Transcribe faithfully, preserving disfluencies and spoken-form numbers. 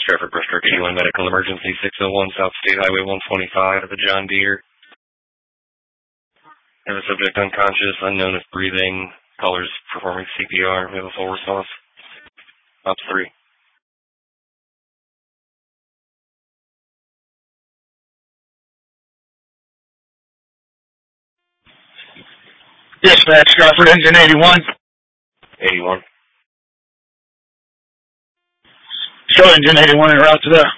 Traffic restriction on medical emergency six oh one South State Highway one twenty-five at the John Deere. Have a subject unconscious, unknown if breathing, callers performing C P R. We have a full response. Ops three. Dispatch, Stratford, engine eighty-one. eighty-one. Show engine eighty-one en route to the